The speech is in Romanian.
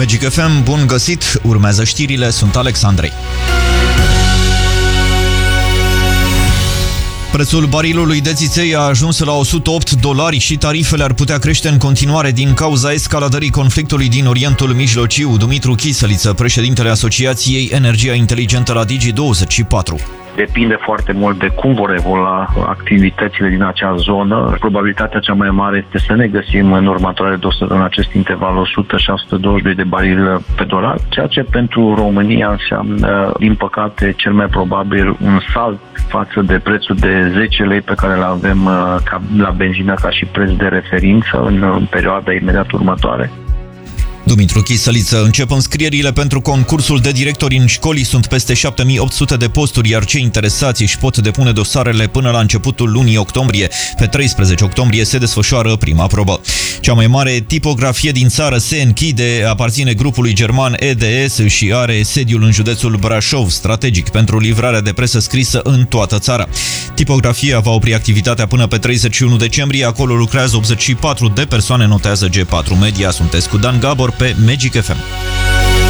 Magic FM, bun găsit! Urmează știrile, sunt Alexandrei. Prețul barilului de țiței a ajuns la $108 și tarifele ar putea crește în continuare din cauza escaladării conflictului din Orientul Mijlociu. Dumitru Chisăliță, președintele Asociației Energia Inteligentă la Digi24. Depinde foarte mult de cum vor evolua activitățile din acea zonă. Probabilitatea cea mai mare este să ne găsim în următoarele 2 săptămâni în acest interval 100 și 122 de barili pe dolar, ceea ce pentru România înseamnă, din păcate, cel mai probabil un salt față de prețul de 10 lei pe care îl avem la benzină ca și preț de referință în perioada imediat următoare. Dumitru Chisăliță, încep înscrierile pentru concursul de directori în școli, sunt peste 7800 de posturi, iar cei interesați își pot depune dosarele până la începutul lunii octombrie. Pe 13 octombrie se desfășoară prima probă. Cea mai mare tipografie din țară se închide, aparține grupului german EDS și are sediul în județul Brașov, strategic pentru livrarea de presă scrisă în toată țara. Tipografia va opri activitatea până pe 31 decembrie, acolo lucrează 84 de persoane, notează G4 Media. Sunteți cu Dan Gabor pe Magic FM.